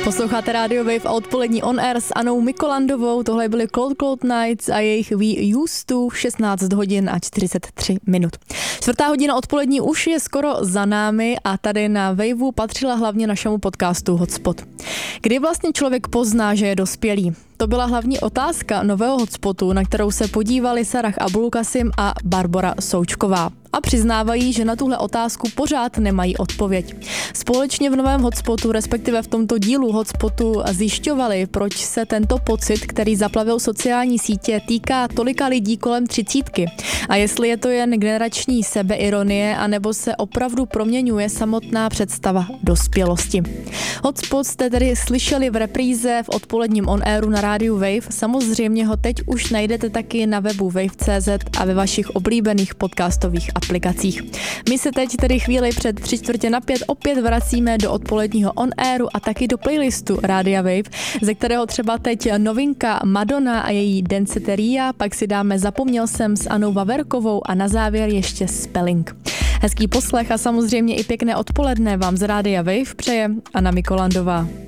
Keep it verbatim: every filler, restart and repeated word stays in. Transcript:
Posloucháte Radio Wave a odpolední On Air s Anou Mikolandovou. Tohle byly Cold Cold Nights a jejich We Used To, šestnáct hodin a čtyřicet tři minut. Čtvrtá hodina odpolední už je skoro za námi a tady na Waveu patřila hlavně našemu podcastu Hotspot. Kdy vlastně člověk pozná, že je dospělý? To byla hlavní otázka nového Hotspotu, na kterou se podívali Sarah Abulkasim a Barbora Součková. A přiznávají, že na tuhle otázku pořád nemají odpověď. Společně v novém Hotspotu, respektive v tomto dílu Hotspotu, zjišťovali, proč se tento pocit, který zaplavil sociální sítě, týká tolika lidí kolem třicítky. A jestli je to jen generační sebeironie, anebo se opravdu proměňuje samotná představa dospělosti. Hotspot jste tedy slyšeli v repríze v odpoledním On Airu na rádiu Wave. Samozřejmě ho teď už najdete taky na webu wave tečka cé zet a ve vašich oblíbených podcastových aplikacích. My se teď tedy chvíli před tři čtvrtě na pět opět vracíme do odpoledního On Airu a taky do playlistu Rádia Wave, ze kterého třeba teď novinka Madonna a její Danceteria, pak si dáme Zapomněl jsem s Anou Vaverkovou a na závěr ještě Spelling. Hezký poslech a samozřejmě i pěkné odpoledne vám z Rádia Wave přeje Anna Mikolandová.